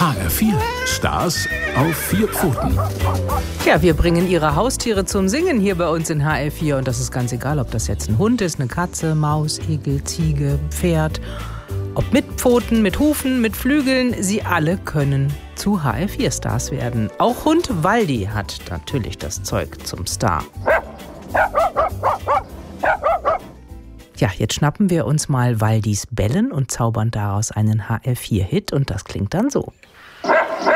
HR4, Stars auf 4 Pfoten. Ja, wir bringen Ihre Haustiere zum Singen hier bei uns in HR4. Und das ist ganz egal, ob das jetzt ein Hund ist, eine Katze, Maus, Igel, Ziege, Pferd. Ob mit Pfoten, mit Hufen, mit Flügeln, sie alle können zu HR4-Stars werden. Auch Hund Waldi hat natürlich das Zeug zum Star. Ja, jetzt schnappen wir uns mal Waldis Bellen und zaubern daraus einen HR4-Hit und das klingt dann so.